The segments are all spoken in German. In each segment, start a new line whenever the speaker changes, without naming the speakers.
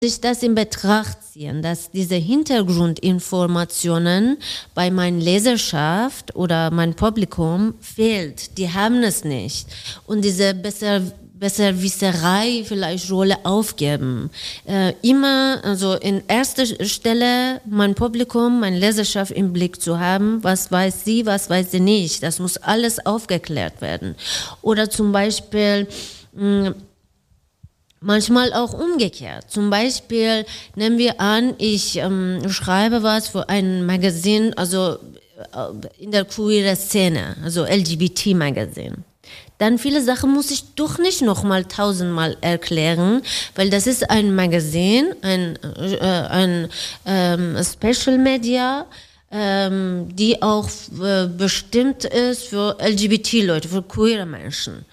sich das in Betracht ziehen, dass diese Hintergrundinformationen bei meiner Leserschaft oder meinem Publikum fehlt. Die haben es nicht. Und diese Besserwisserei vielleicht Rolle aufgeben. Immer, also in erster Stelle mein Publikum, meine Leserschaft im Blick zu haben, was weiß sie, was weiß sie nicht. Das muss alles aufgeklärt werden. Oder zum Beispiel, manchmal auch umgekehrt. Zum Beispiel nehmen wir an, ich schreibe was für ein Magazin, also in der queeren Szene, also LGBT-Magazin. Dann viele Sachen muss ich doch nicht nochmal 1000-mal erklären, weil das ist ein Magazin, ein Special Media, die auch bestimmt ist für LGBT-Leute, für queere Menschen.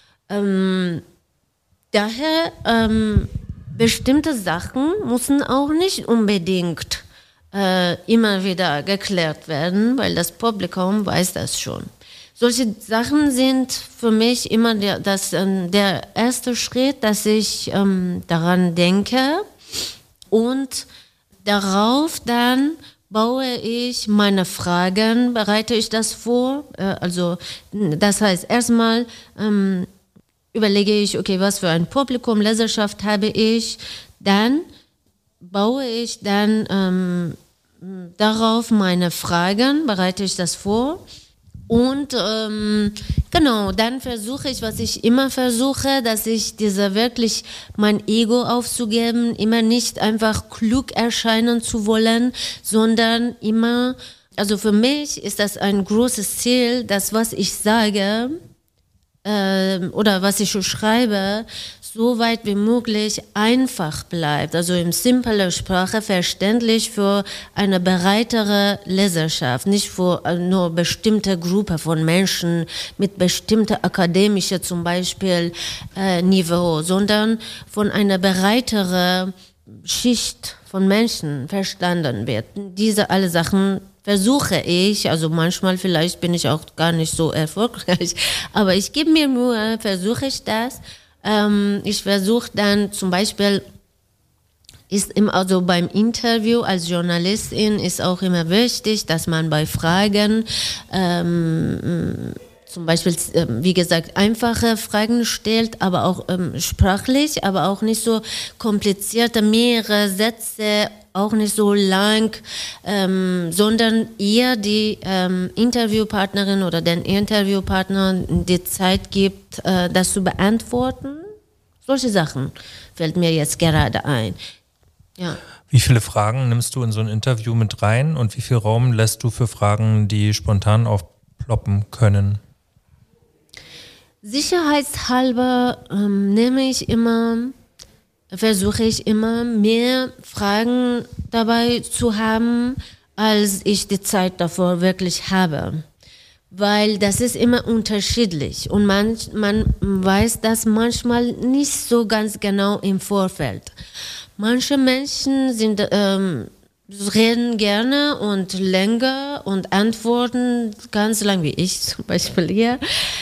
Daher, bestimmte Sachen müssen auch nicht unbedingt immer wieder geklärt werden, weil das Publikum weiß das schon. Solche Sachen sind für mich immer der erste Schritt, dass ich daran denke und darauf dann baue ich meine Fragen, bereite ich das vor. Also das heißt erstmal überlege ich, okay, was für ein Publikum, Leserschaft habe ich, dann baue ich dann darauf meine Fragen, bereite ich das vor und genau, dann versuche ich, was ich immer versuche, dass ich wirklich mein Ego aufzugeben, immer nicht einfach klug erscheinen zu wollen, sondern immer, also für mich ist das ein großes Ziel, dass was ich sage, oder was ich schreibe, so weit wie möglich einfach bleibt, also in simpler Sprache verständlich für eine breitere Leserschaft, nicht für nur bestimmte Gruppe von Menschen mit bestimmter akademischer zum Beispiel Niveau, sondern von einer breiteren Schicht von Menschen verstanden wird. Diese alle Sachen versuche ich, also manchmal vielleicht bin ich auch gar nicht so erfolgreich, aber ich gebe mir Mühe, versuche ich das. Ich versuche dann zum Beispiel, also beim Interview als Journalistin ist auch immer wichtig, dass man bei Fragen zum Beispiel, wie gesagt, einfache Fragen stellt, aber auch sprachlich, aber auch nicht so komplizierte, mehrere Sätze, auch nicht so lang, sondern eher die Interviewpartnerin oder den Interviewpartner die Zeit gibt, das zu beantworten. Solche Sachen fällt mir jetzt gerade ein. Ja.
Wie viele Fragen nimmst du in so ein Interview mit rein und wie viel Raum lässt du für Fragen, die spontan aufploppen können?
Sicherheitshalber versuche ich immer mehr Fragen dabei zu haben, als ich die Zeit davor wirklich habe. Weil das ist immer unterschiedlich und man weiß das manchmal nicht so ganz genau im Vorfeld. Manche Menschen reden gerne und länger und antworten ganz lang, wie ich zum Beispiel hier.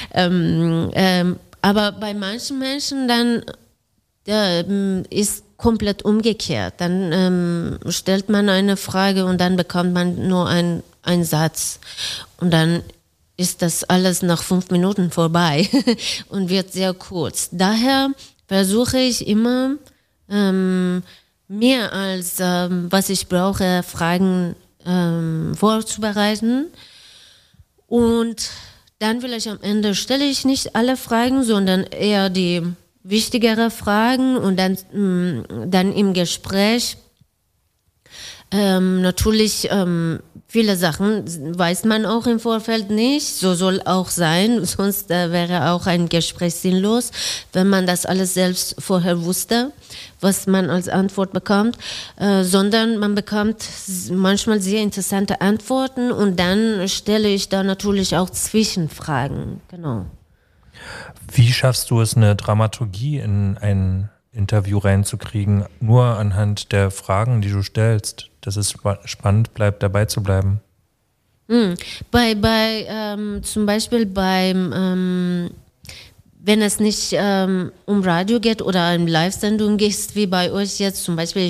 Aber bei manchen Menschen dann ist komplett umgekehrt. Dann stellt man eine Frage und dann bekommt man nur einen Satz. Und dann ist das alles nach 5 Minuten vorbei und wird sehr kurz. Daher versuche ich immer mehr als was ich brauche, Fragen vorzubereiten. Und dann vielleicht am Ende stelle ich nicht alle Fragen, sondern eher die wichtigere Fragen und dann im Gespräch natürlich viele Sachen weiß man auch im Vorfeld nicht, so soll auch sein, sonst wäre auch ein Gespräch sinnlos, wenn man das alles selbst vorher wusste, was man als Antwort bekommt, sondern man bekommt manchmal sehr interessante Antworten und dann stelle ich da natürlich auch Zwischenfragen, genau.
Wie schaffst du es, eine Dramaturgie in ein Interview reinzukriegen, nur anhand der Fragen, die du stellst, dass es spannend bleibt, dabei zu bleiben?
Zum Beispiel wenn es nicht um Radio geht oder eine Live-Sendung geht, wie bei euch jetzt zum Beispiel,